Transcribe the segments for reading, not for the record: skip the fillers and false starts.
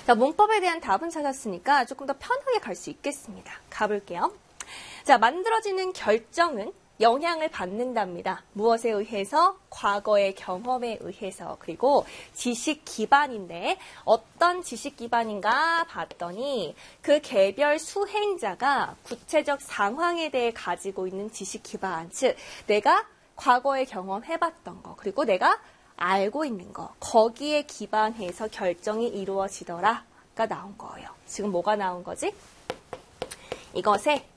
자, 문법에 대한 답은 찾았으니까 조금 더 편하게 갈 수 있겠습니다. 가볼게요. 자, 만들어지는 결정은 영향을 받는답니다. 무엇에 의해서? 과거의 경험에 의해서. 그리고 지식 기반인데 어떤 지식 기반인가 봤더니 그 개별 수행자가 구체적 상황에 대해 가지고 있는 지식 기반, 즉 내가 과거에 경험해봤던 거, 그리고 내가 알고 있는 거, 거기에 기반해서 결정이 이루어지더라가 나온 거예요. 지금 뭐가 나온 거지? 이것에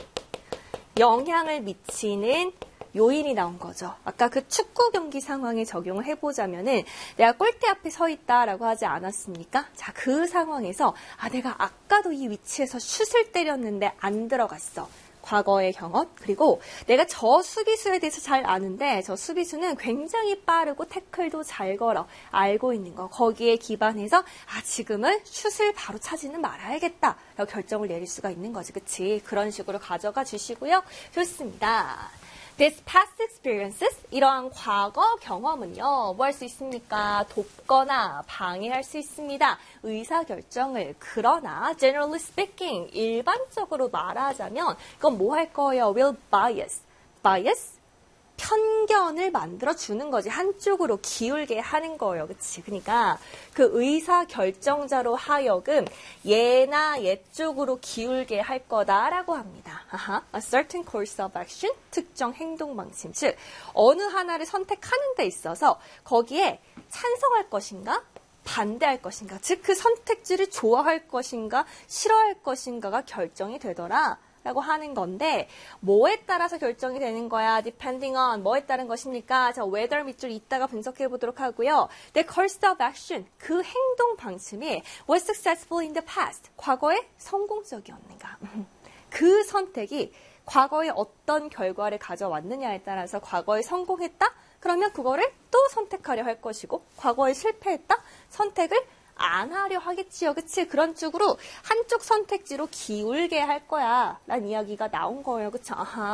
영향을 미치는 요인이 나온 거죠. 아까 그 축구 경기 상황에 적용을 해보자면은 내가 골대 앞에 서 있다라고 하지 않았습니까? 자, 그 상황에서 내가 아까도 이 위치에서 슛을 때렸는데 안 들어갔어. 과거의 경험, 그리고 내가 저 수비수에 대해서 잘 아는데 저 수비수는 굉장히 빠르고 태클도 잘 걸어. 알고 있는 거. 거기에 기반해서 지금은 슛을 바로 차지는 말아야겠다 라고 결정을 내릴 수가 있는 거지. 그치? 그런 식으로 가져가 주시고요. 좋습니다. These past experiences, 이러한 과거 경험은요, 뭐 할 수 있습니까? 돕거나 방해할 수 있습니다. 의사결정을. 그러나, generally speaking, 일반적으로 말하자면, 이건 뭐 할 거예요? will bias. bias? 편견을 만들어주는 거지. 한쪽으로 기울게 하는 거예요. 그치? 그러니까 그 의사결정자로 하여금 얘나 얘 쪽으로 기울게 할 거다라고 합니다. A certain course of action, 특정 행동 방침. 즉, 어느 하나를 선택하는 데 있어서 거기에 찬성할 것인가? 반대할 것인가? 즉, 그 선택지를 좋아할 것인가? 싫어할 것인가가 결정이 되더라. 라고 하는 건데 뭐에 따라서 결정이 되는 거야? Depending on 뭐에 따른 것입니까? 자, whether 밑줄 이따가 분석해 보도록 하고요. The course of action, 그 행동 방침이 was successful in the past, 과거에 성공적이었는가? 그 선택이 과거에 어떤 결과를 가져왔느냐에 따라서 과거에 성공했다? 그러면 그거를 또 선택하려 할 것이고 과거에 실패했다? 선택을 안 하려 하겠지요. 그치? 그런 쪽으로 한쪽 선택지로 기울게 할 거야 라는 이야기가 나온 거예요. 그치?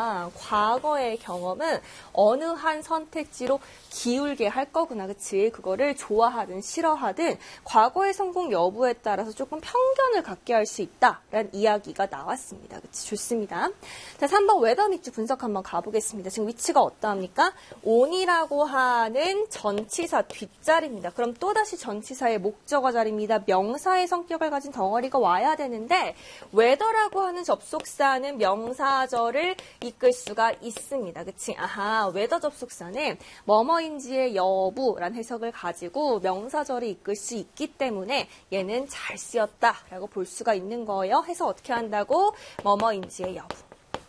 과거의 경험은 어느 한 선택지로 기울게 할 거구나. 그치? 그거를 좋아하든 싫어하든 과거의 성공 여부에 따라서 조금 편견을 갖게 할 수 있다 라는 이야기가 나왔습니다. 그치? 좋습니다. 자, 3번 whether 밑줄 분석 한번 가보겠습니다. 지금 위치가 어떠합니까? on이라고 하는 전치사 뒷자리입니다. 그럼 또다시 전치사의 목적어 자리입니다. 명사의 성격을 가진 덩어리가 와야 되는데 whether라고 하는 접속사는 명사절을 이끌 수가 있습니다. 그치? whether 접속사는 뭐뭐인지의 여부라는 해석을 가지고 명사절을 이끌 수 있기 때문에 얘는 잘 쓰였다라고 볼 수가 있는 거예요. 해서 어떻게 한다고? 뭐뭐인지의 여부.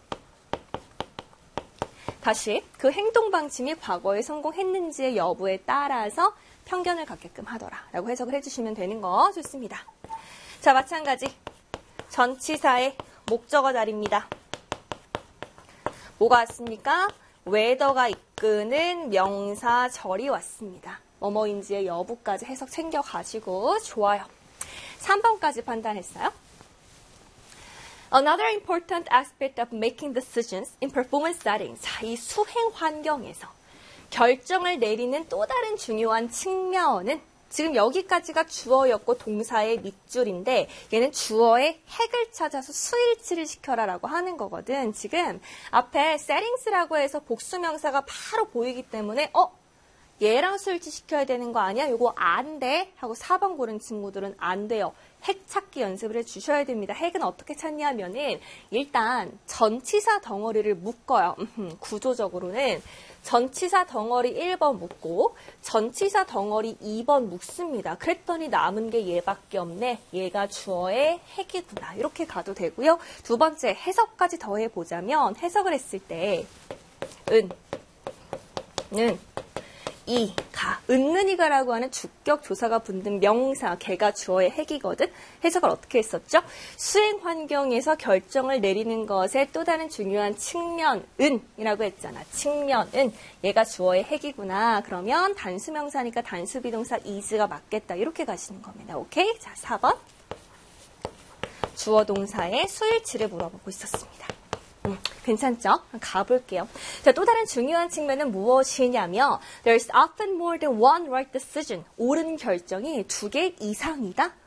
다시 그 행동 방침이 과거에 성공했는지의 여부에 따라서 편견을 갖게끔 하더라라고 해석을 해주시면 되는 거 좋습니다. 자, 마찬가지 전치사의 목적어 자리입니다. 뭐가 왔습니까? whether가 이끄는 명사절이 왔습니다. 뭐뭐인지의 여부까지 해석 챙겨가시고 좋아요. 3번까지 판단했어요. Another important aspect of making decisions in performance settings. 자, 이 수행 환경에서 결정을 내리는 또 다른 중요한 측면은 지금 여기까지가 주어였고 동사의 밑줄인데 얘는 주어의 핵을 찾아서 수일치를 시켜라라고 하는 거거든. 지금 앞에 settings라고 해서 복수명사가 바로 보이기 때문에 얘랑 수일치 시켜야 되는 거 아니야? 요거 안 돼? 하고 4번 고른 친구들은 안 돼요. 핵 찾기 연습을 해주셔야 됩니다. 핵은 어떻게 찾냐면은 일단 전치사 덩어리를 묶어요. 구조적으로는 전치사 덩어리 1번 묶고 전치사 덩어리 2번 묶습니다. 그랬더니 남은 게 얘밖에 없네. 얘가 주어의 핵이구나. 이렇게 가도 되고요. 두 번째 해석까지 더해보자면 해석을 했을 때 은는이가라고 하는 주격 조사가 붙는 명사, 걔가 주어의 핵이거든. 해석을 어떻게 했었죠? 수행 환경에서 결정을 내리는 것의 또 다른 중요한 측면은이라고 했잖아. 측면은 얘가 주어의 핵이구나. 그러면 단수명사니까 단수비동사 is가 맞겠다. 이렇게 가시는 겁니다. 오케이? 자, 4번. 주어 동사의 수일치를 물어보고 있었습니다. 괜찮죠? 가볼게요. 자, 또 다른 중요한 측면은 무엇이냐면 There's often more than one right decision. 옳은 결정이 2개 이상이다.